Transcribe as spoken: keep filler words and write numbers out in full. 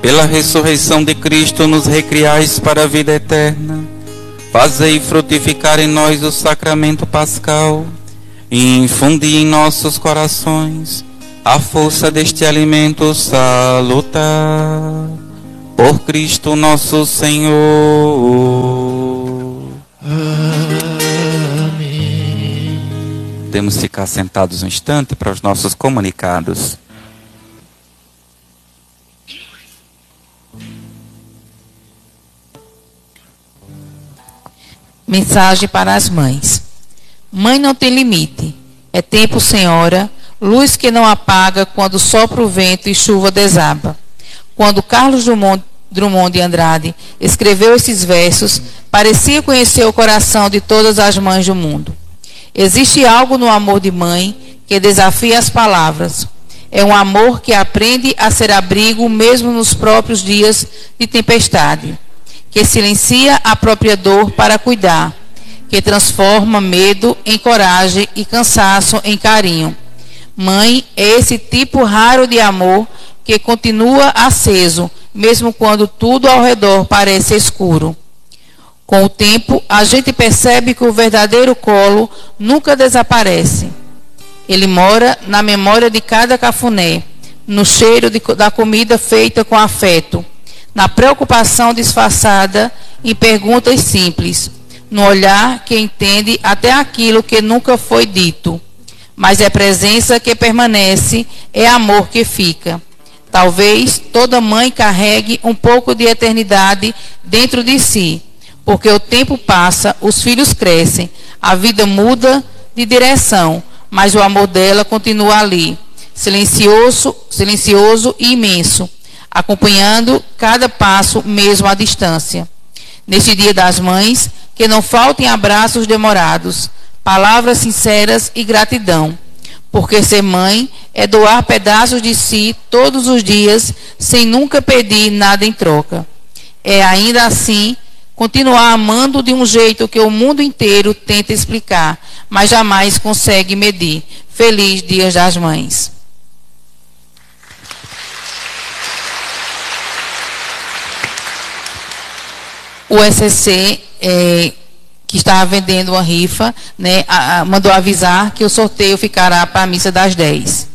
Pela ressurreição de Cristo, nos recriais para a vida eterna. Fazei frutificar em nós o sacramento pascal e infundi em nossos corações a força deste alimento salutar. Por Cristo nosso Senhor. Amém. Podemos ficar sentados um instante para os nossos comunicados. Mensagem para as mães. Mãe não tem limite. É tempo sem hora, luz que não apaga quando sopra o vento e chuva desaba. Quando Carlos Drummond, Drummond de Andrade escreveu esses versos, parecia conhecer o coração de todas as mães do mundo. Existe algo no amor de mãe que desafia as palavras. É um amor que aprende a ser abrigo mesmo nos próprios dias de tempestade, que silencia a própria dor para cuidar, que transforma medo em coragem e cansaço em carinho. Mãe é esse tipo raro de amor que continua aceso, mesmo quando tudo ao redor parece escuro. Com o tempo, a gente percebe que o verdadeiro colo nunca desaparece. Ele mora na memória de cada cafuné, no cheiro de, da comida feita com afeto, na preocupação disfarçada em perguntas simples, no olhar que entende até aquilo que nunca foi dito. Mas é presença que permanece, é amor que fica. Talvez toda mãe carregue um pouco de eternidade dentro de si, porque o tempo passa, os filhos crescem, a vida muda de direção, mas o amor dela continua ali, silencioso, silencioso e imenso, acompanhando cada passo mesmo à distância. Neste Dia das Mães, que não faltem abraços demorados, palavras sinceras e gratidão, porque ser mãe é doar pedaços de si todos os dias, sem nunca pedir nada em troca. É ainda assim continuar amando de um jeito que o mundo inteiro tenta explicar, mas jamais consegue medir. Feliz Dia das Mães. O S C, é, que estava vendendo uma rifa, né, a, a, mandou avisar que o sorteio ficará para a missa das dez.